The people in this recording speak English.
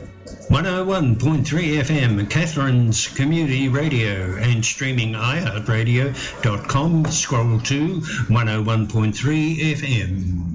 101.3 FM, Catherine's Community Radio, and streaming iHeartRadio.com. Scroll to 101.3 FM.